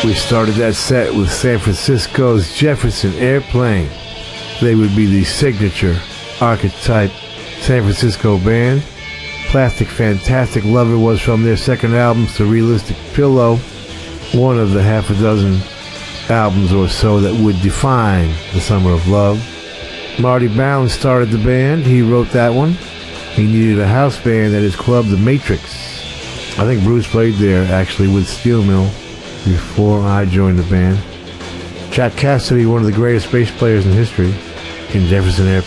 We started that set with San Francisco's Jefferson Airplane. They would be the signature archetype San Francisco band. Plastic Fantastic Lover was from their second album, Surrealistic Pillow, one of the half a dozen albums or so that would define the Summer of Love. Marty Balin started the band. He wrote that one. He needed a house band at his club, The Matrix. I think Bruce played there, actually, with Steel Mill before I joined the band. Jack Cassidy, one of the greatest bass players in history, in Jefferson Airplane.